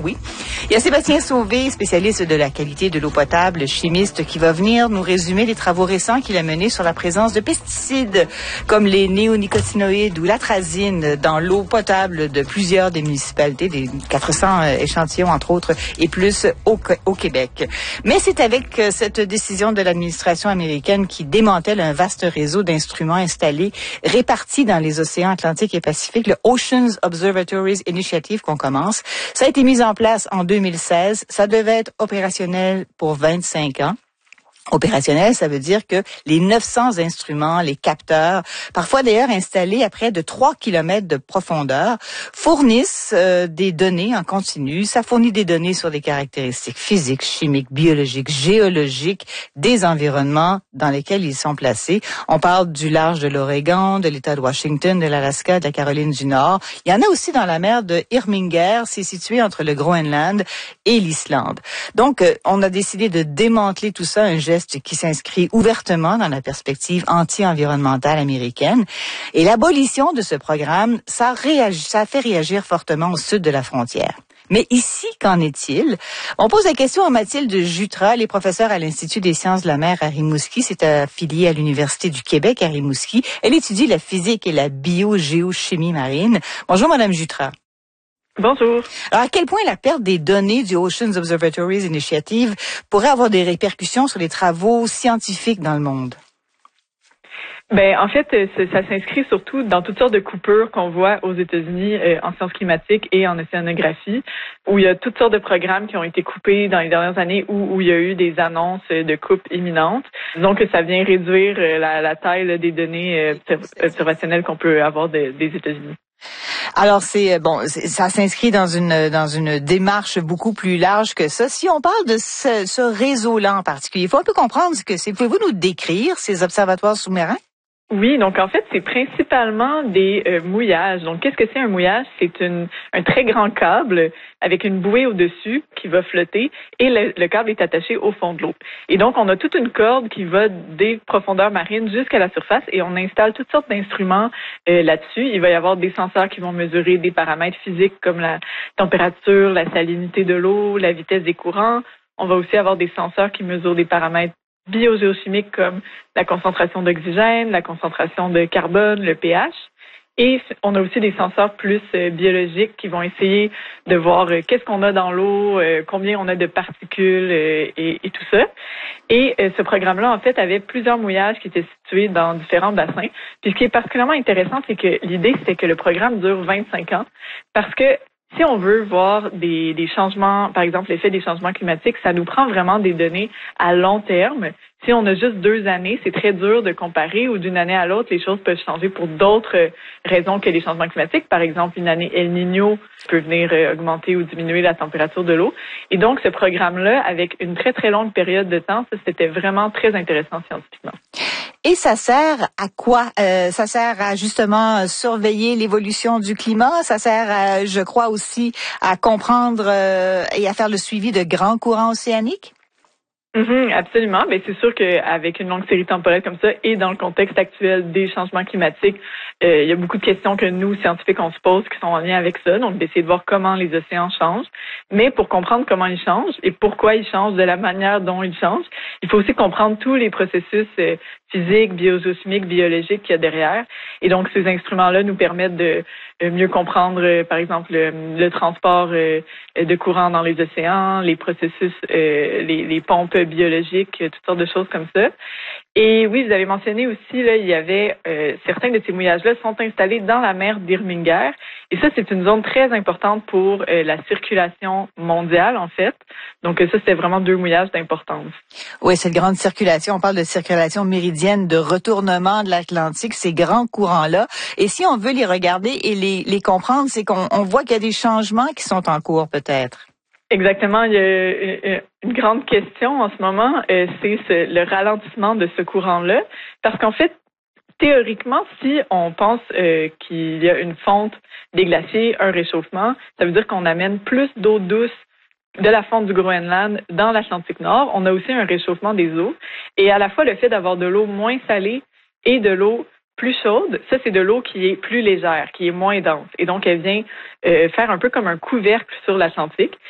oui. Il y a Sébastien Sauvé, spécialiste de la qualité de l'eau potable, chimiste, qui va venir nous résumer les travaux récents qu'il a menés sur la présence de pesticides comme les néonicotinoïdes ou l'atrazine dans l'eau potable de plusieurs des municipalités, des 400 échantillons entre autres et plus au Québec. Mais c'est avec cette décision de l'administration américaine qui démantèle un vaste réseau d'instruments installés répartis dans les océans Atlantique et Pacifique, le Oceans Observatories Initiative qu'on commence. Ça a été mis en place en 2016. Ça devait être opérationnel pour 25 ans. Opérationnel, ça veut dire que les 900 instruments, les capteurs, parfois d'ailleurs installés à près de 3 kilomètres de profondeur, fournissent des données en continu. Ça fournit des données sur les caractéristiques physiques, chimiques, biologiques, géologiques des environnements dans lesquels ils sont placés. On parle du large de l'Oregon, de l'État de Washington, de l'Alaska, de la Caroline du Nord. Il y en a aussi dans la mer de Irminger. C'est situé entre le Groenland et l'Islande. Donc, on a décidé de démanteler tout ça, un geste qui s'inscrit ouvertement dans la perspective anti-environnementale américaine. Et l'abolition de ce programme, ça a fait réagir fortement au sud de la frontière. Mais ici, qu'en est-il? On pose la question à Mathilde Jutras, elle est professeure à l'Institut des sciences de la mer à Rimouski. C'est affilié à l'Université du Québec à Rimouski. Elle étudie la physique et la biogéochimie marine. Bonjour, Madame Jutras. Bonjour. Alors, à quel point la perte des données du Oceans Observatories Initiative pourrait avoir des répercussions sur les travaux scientifiques dans le monde? Ben, en fait, ça s'inscrit surtout dans toutes sortes de coupures qu'on voit aux États-Unis en sciences climatiques et en océanographie, où il y a toutes sortes de programmes qui ont été coupés dans les dernières années où il y a eu des annonces de coupes imminentes. Donc, ça vient réduire la taille des données observationnelles qu'on peut avoir des États-Unis. Alors ça s'inscrit dans une démarche beaucoup plus large que ça. Si on parle de ce réseau-là en particulier, il faut un peu comprendre ce que c'est. Pouvez-vous nous décrire ces observatoires sous-marins? Oui, donc en fait, c'est principalement des mouillages. Donc, qu'est-ce que c'est un mouillage? C'est un très grand câble avec une bouée au-dessus qui va flotter et le câble est attaché au fond de l'eau. Et donc, on a toute une corde qui va des profondeurs marines jusqu'à la surface et on installe toutes sortes d'instruments là-dessus. Il va y avoir des senseurs qui vont mesurer des paramètres physiques comme la température, la salinité de l'eau, la vitesse des courants. On va aussi avoir des senseurs qui mesurent des paramètres biogéochimiques comme la concentration d'oxygène, la concentration de carbone, le pH. Et on a aussi des senseurs plus biologiques qui vont essayer de voir qu'est-ce qu'on a dans l'eau, combien on a de particules et tout ça. Et ce programme-là, en fait, avait plusieurs mouillages qui étaient situés dans différents bassins. Puis ce qui est particulièrement intéressant, c'est que l'idée, c'était que le programme dure 25 ans parce que si on veut voir des changements, par exemple l'effet des changements climatiques, ça nous prend vraiment des données à long terme. Si on a juste 2 années, c'est très dur de comparer ou d'une année à l'autre, les choses peuvent changer pour d'autres raisons que les changements climatiques. Par exemple, une année El Niño peut venir augmenter ou diminuer la température de l'eau. Et donc, ce programme-là, avec une très, très longue période de temps, ça, c'était vraiment très intéressant scientifiquement. Et ça sert à quoi? Ça sert à justement surveiller l'évolution du climat. Ça sert, je crois aussi, à comprendre et à faire le suivi de grands courants océaniques? Absolument. Ben c'est sûr qu'avec une longue série temporelle comme ça et dans le contexte actuel des changements climatiques, il y a beaucoup de questions que nous, scientifiques, on se pose qui sont en lien avec ça. Donc, d'essayer de voir comment les océans changent. Mais pour comprendre comment ils changent et pourquoi ils changent de la manière dont ils changent, il faut aussi comprendre tous les processus physiques, biogéochimiques, biologiques qu'il y a derrière. Et donc, ces instruments-là nous permettent de mieux comprendre, par exemple, le transport de courant dans les océans, les processus, les pompes biologiques, toutes sortes de choses comme ça. Et oui, vous avez mentionné aussi, là, il y avait certains de ces mouillages-là sont installés dans la mer d'Irminger. Et ça, c'est une zone très importante pour la circulation mondiale, en fait. Donc ça, c'était vraiment 2 mouillages d'importance. Oui, cette grande circulation, on parle de circulation méridienne, de retournement de l'Atlantique, ces grands courants-là. Et si on veut les regarder et les comprendre, c'est qu'on voit qu'il y a des changements qui sont en cours, peut-être. Exactement. Il y a une grande question en ce moment, c'est le ralentissement de ce courant-là. Parce qu'en fait, théoriquement, si on pense qu'il y a une fonte des glaciers, un réchauffement, ça veut dire qu'on amène plus d'eau douce de la fonte du Groenland dans l'Atlantique Nord. On a aussi un réchauffement des eaux. Et à la fois, le fait d'avoir de l'eau moins salée et de l'eau plus chaude, ça, c'est de l'eau qui est plus légère, qui est moins dense. Et donc, elle vient faire un peu comme un couvercle sur l'Atlantique.